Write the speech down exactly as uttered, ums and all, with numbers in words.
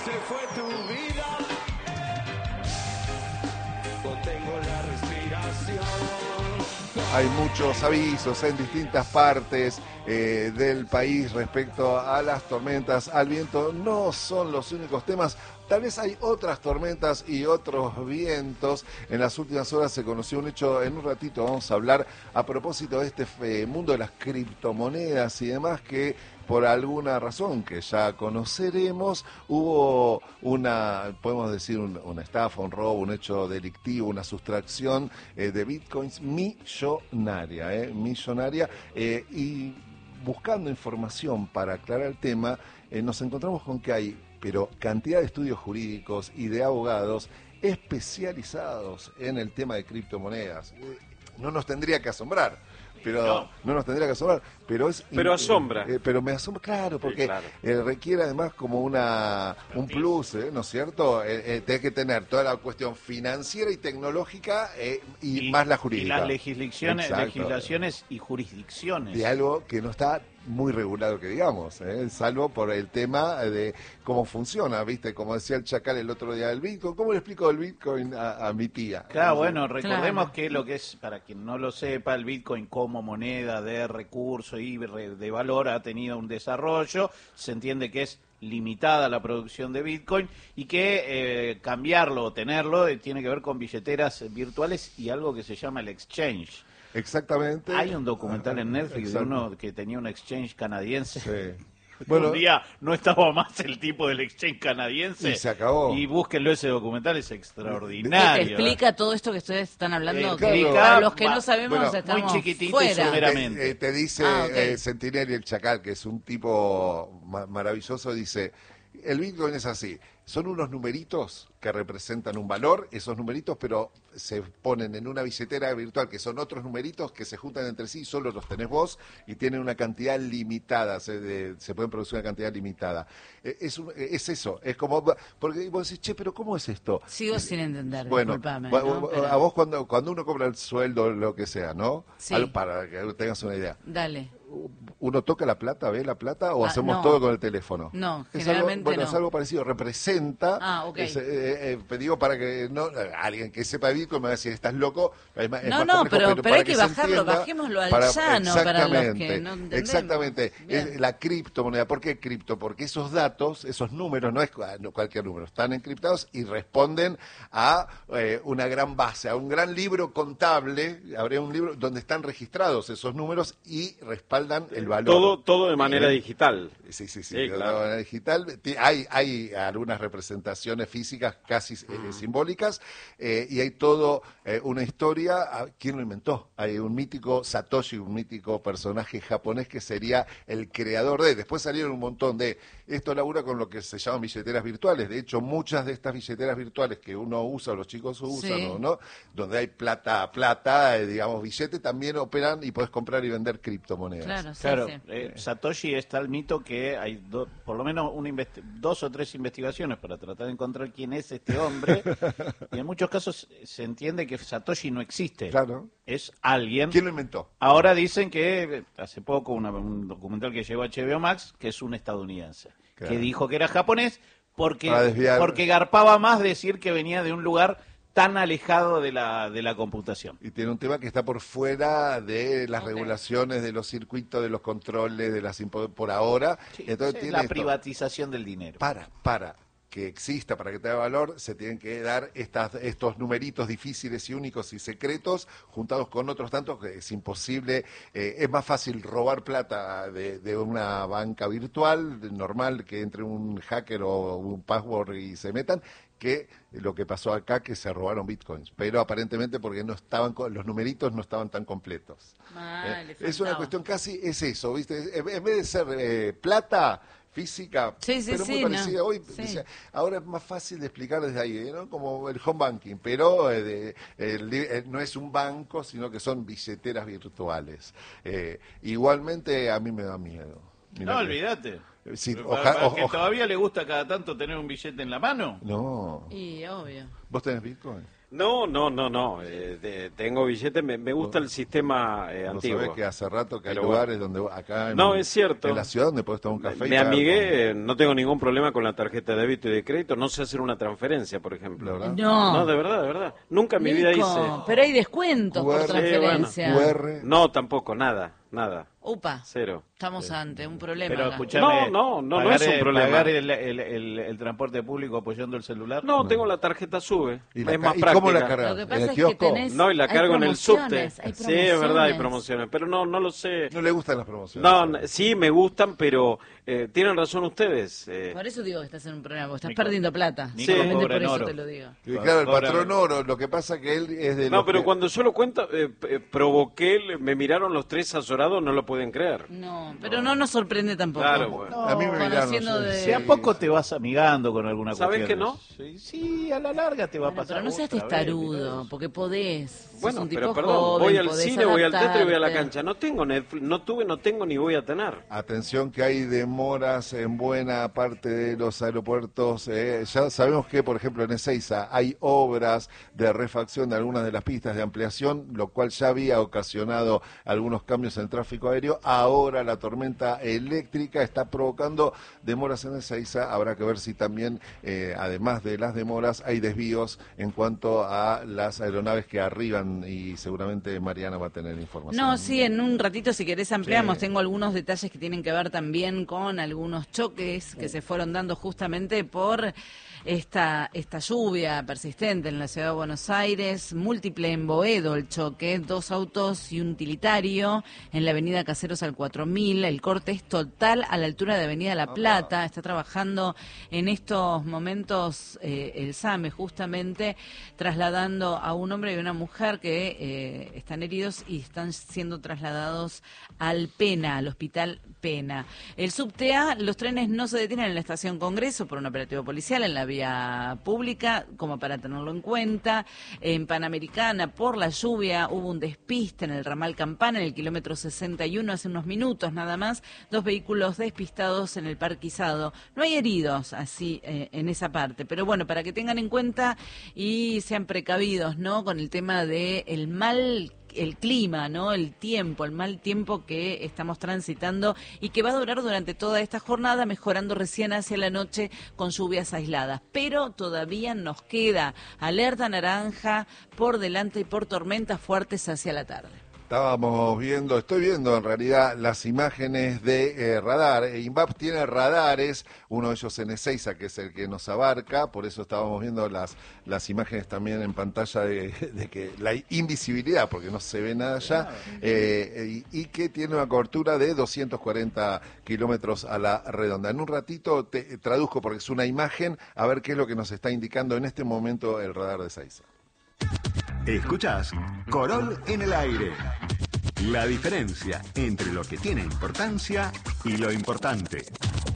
Se fue tu vida, contengo la respiración. Hay muchos avisos en distintas partes eh, del país respecto a las tormentas, al viento. No son los únicos temas. Tal vez hay otras tormentas y otros vientos. En las últimas horas se conoció un hecho, en un ratito vamos a hablar a propósito de este eh, mundo de las criptomonedas y demás, que por alguna razón que ya conoceremos, hubo una, podemos decir, un, una estafa, un robo, un hecho delictivo, una sustracción eh, de bitcoins millonaria, eh, millonaria, eh, y buscando información para aclarar el tema, eh, nos encontramos con que hay pero cantidad de estudios jurídicos y de abogados especializados en el tema de criptomonedas. No nos tendría que asombrar, pero no, no nos tendría que asombrar, pero es pero asombra, eh, pero me asombra, claro, porque sí, claro. Eh, requiere además como una un plus, ¿eh? ¿No es cierto? Eh, eh, tenés que tener toda la cuestión financiera y tecnológica eh, y, y más la jurídica. Y las legislaciones, legislaciones y jurisdicciones. De algo que no está muy regulado, que digamos, ¿eh? Salvo por el tema de cómo funciona, ¿viste? Como decía el Chacal el otro día del Bitcoin. ¿Cómo le explico el Bitcoin a, a mi tía? Claro, bueno, recordemos claro. que lo que es, para quien no lo sepa, el Bitcoin como moneda de recurso y de valor ha tenido un desarrollo, se entiende que es limitada la producción de Bitcoin y que eh, cambiarlo o tenerlo eh, tiene que ver con billeteras virtuales y algo que se llama el exchange. Exactamente. Hay un documental en Netflix Exacto. de uno que tenía un exchange canadiense. Sí. Bueno, un día no estaba más el tipo del exchange canadiense. Y se acabó. Y búsquenlo, ese documental es extraordinario. Te explica todo esto que ustedes están hablando. Eh, que claro, para los que no sabemos bueno, estamos muy chiquitito fuera. Y someramente. Te, eh, te dice ah, okay. eh, Centinelli el Chacal, que es un tipo ma- maravilloso, dice, el Bitcoin es así. Son unos numeritos que representan un valor, esos numeritos, pero se ponen en una billetera virtual, que son otros numeritos que se juntan entre sí, solo los tenés vos, y tienen una cantidad limitada, se, de, se pueden producir una cantidad limitada. Eh, es, un, es eso, es como, porque vos decís, che, pero ¿cómo es esto? Sigo es, sin entender, bueno, disculpame. ¿no? ¿no? Pero... A vos cuando, cuando uno cobra el sueldo, lo que sea, ¿no? Sí. Al, para que tengas una idea. Dale. ¿Uno toca la plata, ve la plata o ah, hacemos no. todo con el teléfono? No, es generalmente algo, bueno, no. es algo parecido, representa, ah, okay. es, eh, eh, digo para que no alguien que sepa Bitcoin me va a decir, estás loco, es más, no, es más no, complejo, pero, pero, pero hay que, que bajarlo, entienda, bajémoslo al para, llano para los que no entendemos. Exactamente, es la criptomoneda. ¿Por qué cripto? Porque esos datos, esos números, no es no cualquier número, están encriptados y responden a eh, una gran base, a un gran libro contable, habría un libro donde están registrados esos números y respaldan el valor. Todo, todo de manera ¿Eh? digital. Sí, sí, sí, sí de claro. manera digital. Hay, hay algunas representaciones físicas casi eh, mm. simbólicas eh, y hay todo eh, una historia. ¿Quién lo inventó? Hay un mítico Satoshi, un mítico personaje japonés que sería el creador de. Después salieron un montón de. Esto labura con lo que se llaman billeteras virtuales. De hecho, muchas de estas billeteras virtuales que uno usa, los chicos usan, sí. ¿no? ¿no? Donde hay plata a plata, eh, digamos, billete, también operan y puedes comprar y vender criptomonedas. Claro, sí, claro. Sí. Eh, Satoshi está el mito que hay do, por lo menos una dos o tres investigaciones para tratar de encontrar quién es este hombre y en muchos casos se entiende que Satoshi no existe. Claro. Es alguien. ¿Quién lo inventó? Ahora dicen que hace poco una, un documental que llegó a H B O Max que es un estadounidense claro. que dijo que era japonés porque porque garpaba más decir que venía de un lugar tan alejado de la de la computación. Y tiene un tema que está por fuera de las okay. regulaciones, de los circuitos, de los controles, de las impo por ahora. Sí, Entonces es tiene la esto. privatización del dinero. Para, para que exista, para que tenga valor, se tienen que dar estas, estos numeritos difíciles y únicos y secretos, juntados con otros tantos, que es imposible. Eh, es más fácil robar plata de, de una banca virtual, normal, que entre un hacker o un password y se metan, que lo que pasó acá, que se robaron bitcoins, pero aparentemente porque no estaban los numeritos no estaban tan completos. Ah, eh, es una cuestión casi, es eso, ¿viste? En vez de ser eh, plata física, sí, sí, pero sí, muy parecida no. hoy, sí. dice, ahora es más fácil de explicar desde ahí, ¿no? Como el home banking, pero eh, de, el, el, no es un banco, sino que son billeteras virtuales. Eh, igualmente a mí me da miedo. Mirá no, que... olvídate. Sí, oja, para que oja. Todavía le gusta cada tanto tener un billete en la mano. No. Y obvio. ¿Vos tenés Bitcoin? No, no, no, no. Eh, de, tengo billetes, me, me gusta el sistema eh, ¿No antiguo. sabés que hace rato que hay Pero lugares donde acá en, No, es cierto. en la ciudad donde puedes tomar un café? Me y pagar amigué, eh, no tengo ningún problema con la tarjeta de débito y de crédito, no sé hacer una transferencia, por ejemplo. ¿De verdad? No. No, de verdad, de verdad. Nunca en mi vida Nico, hice. pero hay descuentos por Q R, transferencia. Q R. No, tampoco, nada, nada. Upa, Cero. estamos ante un problema. Pero acá. escuchame, No, no, no, no pagar es un el- problema. ¿Pagar el, el, el- el transporte público apoyando el celular? No, tengo la tarjeta SUBE. ¿Y, la Es ca- más ¿y práctica. cómo la cargas? Lo que ¿En pasa el es que kiosco? tenés- No, y la Hay cargo en el subte. promociones, hay Sí, es verdad, hay promociones. promociones, pero no, no lo sé. No le gustan las promociones. No, no, sí, me gustan, pero eh, tienen razón ustedes. eh, Por eso digo que estás en un problema, porque estás Nico- perdiendo plata. Nico Solamente cobra por en eso oro. te lo digo. Y claro, el Cobra- patrón oro, lo que pasa que él es de No, los pero que- cuando yo lo cuento, eh, eh, provoqué, le- me miraron los tres azorados, no lo pueden creer. No, pero no nos sorprende tampoco. Claro, bueno. A mí me miraron, Conociendo sí, de- sí. Si a poco te vas amigando con alguna ¿Sabés cuestión. que no? Sí, sí, a la larga te va Bueno, a pasar. pero no seas otra vez, testarudo, mirá. porque podés. Sos Bueno, un tipo pero perdón, joven, voy al podés cine, voy al teatro y voy a la adaptarte. cancha. No tengo Netflix, no tuve, no tengo ni voy a tener. Atención que hay demoras en buena parte de los aeropuertos. eh, ya sabemos que, por ejemplo, en Ezeiza hay obras de refacción de algunas de las pistas de ampliación, lo cual ya había ocasionado algunos cambios en el tráfico aéreo. Ahora la tormenta eléctrica está provocando demoras en Ezeiza. Habrá que ver si también, eh, además de las demoras, hay desvíos en cuanto a las aeronaves que arriban, y seguramente Mariana va a tener información. No, sí, en un ratito si querés ampliamos. Sí. Tengo algunos detalles que tienen que ver también con algunos choques que se fueron dando justamente por esta, esta lluvia persistente en la ciudad de Buenos Aires. Múltiple en Boedo el choque, dos autos y un utilitario en la avenida Caseros al cuatro mil. El corte es total a la altura de Avenida La Plata. Está trabajando en estos momentos eh, el SAME justamente trasladando a un hombre y una mujer que eh, están heridos y están siendo trasladados al Pena, al hospital Pena. El subte A, los trenes no se detienen en la estación Congreso por un operativo policial en la vía pública, como para tenerlo en cuenta. En Panamericana, por la lluvia, hubo un despiste en el ramal Campana, en el kilómetro sesenta y uno, hace unos minutos nada más, dos vehículos despistados en el parquizado. No hay heridos así eh, en esa parte, pero bueno, para que tengan en cuenta y sean precavidos, ¿no?, con el tema de el mal el clima, ¿no?, el tiempo, el mal tiempo que estamos transitando y que va a durar durante toda esta jornada, mejorando recién hacia la noche con lluvias aisladas. Pero todavía nos queda alerta naranja por delante y por tormentas fuertes hacia la tarde. Estábamos viendo, estoy viendo en realidad las imágenes de eh, radar. Eh, INVAP tiene radares, uno de ellos en Ezeiza, que es el que nos abarca, por eso estábamos viendo las, las imágenes también en pantalla de, de que la invisibilidad, porque no se ve nada allá, eh, y, y que tiene una cobertura de doscientos cuarenta kilómetros a la redonda. En un ratito te traduzco, porque es una imagen, a ver qué es lo que nos está indicando en este momento el radar de Ezeiza. Escuchás Corol en el aire. La diferencia entre lo que tiene importancia y lo importante.